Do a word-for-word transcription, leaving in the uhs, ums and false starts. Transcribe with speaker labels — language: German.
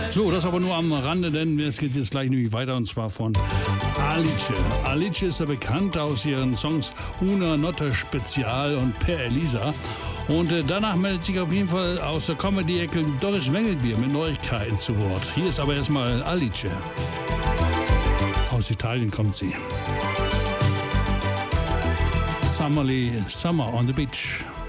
Speaker 1: So, das aber nur am Rande, denn es geht jetzt gleich nämlich weiter und zwar von Alice. Alice ist ja bekannt aus ihren Songs Una Notte Spezial und Per Elisa. Und äh, danach meldet sich auf jeden Fall aus der Comedy-Ecke Doris Wengelbier mit Neuigkeiten zu Wort. Hier ist aber erstmal Alice. Aus Italien kommt sie. Summerly Summer on the Beach.